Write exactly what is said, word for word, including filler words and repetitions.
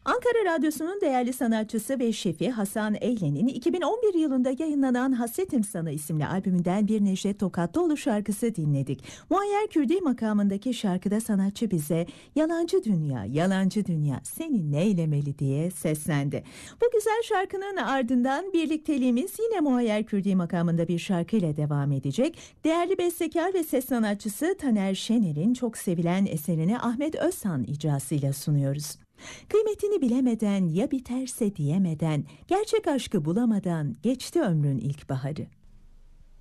Ankara Radyosu'nun değerli sanatçısı ve şefi Hasan Eylen'in iki bin on bir yılında yayınlanan Hasretim Sana isimli albümünden bir Necdet Tokatlıoğlu şarkısı dinledik. Muayyer Kürdi makamındaki şarkıda sanatçı bize "Yalancı dünya, yalancı dünya seni neylemeli" diye seslendi. Bu güzel şarkının ardından birlikteliğimiz yine Muayyer Kürdi makamında bir şarkıyla devam edecek. Değerli bestekar ve ses sanatçısı Taner Şener'in çok sevilen eserini Ahmet Özhan icrasıyla sunuyoruz. Kıymetini bilemeden, ya biterse diyemeden, gerçek aşkı bulamadan geçti ömrün ilkbaharı.